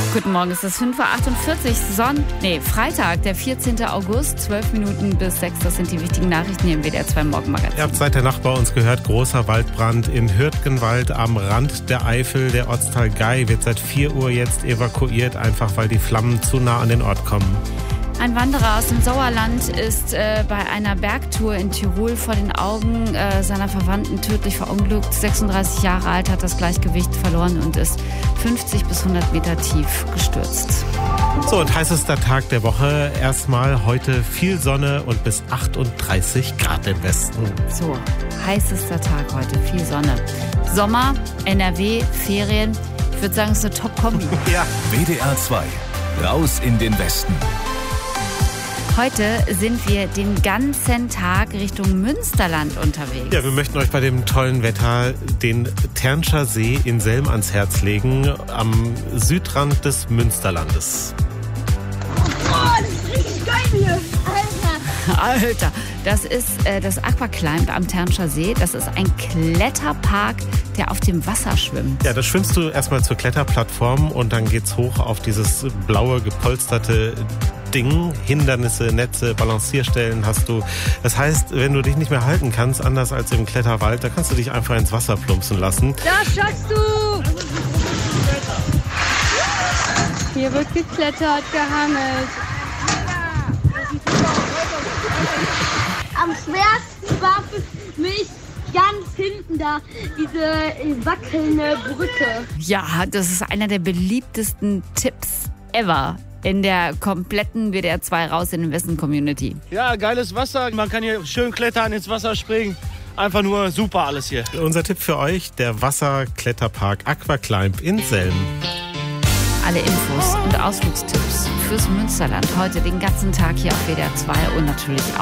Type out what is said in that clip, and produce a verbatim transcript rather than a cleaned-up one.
Guten Morgen, es ist fünf Uhr achtundvierzig, Sonn nee, Freitag, der vierzehnten August, zwölf Minuten bis sechs. Das sind die wichtigen Nachrichten hier im W D R zwei Morgenmagazin. Ihr habt seit der Nacht bei uns gehört, großer Waldbrand in Hürtgenwald am Rand der Eifel. Der Ortsteil Gei wird seit vier Uhr jetzt evakuiert, einfach weil die Flammen zu nah an den Ort kommen. Ein Wanderer aus dem Sauerland ist äh, bei einer Bergtour in Tirol vor den Augen äh, seiner Verwandten tödlich verunglückt. sechsunddreißig Jahre alt, hat das Gleichgewicht verloren und ist fünfzig bis hundert Meter tief gestürzt. So, und heißester Tag der Woche. Erstmal heute viel Sonne und bis achtunddreißig Grad im Westen. So, heißester Tag heute, viel Sonne. Sommer, N R W, Ferien. Ich würde sagen, es ist eine Top-Kombi. Ja. W D R zwei, raus in den Westen. Heute sind wir den ganzen Tag Richtung Münsterland unterwegs. Ja, wir möchten euch bei dem tollen Wetter den Ternscher See in Selm ans Herz legen, am Südrand des Münsterlandes. Oh, das ist richtig geil hier. Alter. Alter, das ist äh, das Aquaclimb am Ternscher See. Das ist ein Kletterpark, der auf dem Wasser schwimmt. Ja, da schwimmst du erstmal zur Kletterplattform und dann geht's hoch auf dieses blaue, gepolsterte Ding. Hindernisse, Netze, Balancierstellen hast du. Das heißt, wenn du dich nicht mehr halten kannst, anders als im Kletterwald, da kannst du dich einfach ins Wasser plumpsen lassen. Da schaffst du! Hier wird geklettert, gehangelt. Am schwersten war für mich ganz hinten da diese wackelnde Brücke. Ja, das ist einer der beliebtesten Tipps ever in der kompletten W D R zwei Raus in den Westen Community. Ja, geiles Wasser. Man kann hier schön klettern, ins Wasser springen. Einfach nur super alles hier. Unser Tipp für euch, der Wasserkletterpark Aquaclimb in Selm. Alle Infos und Ausflugstipps fürs Münsterland heute den ganzen Tag hier auf W D R zwei und natürlich auch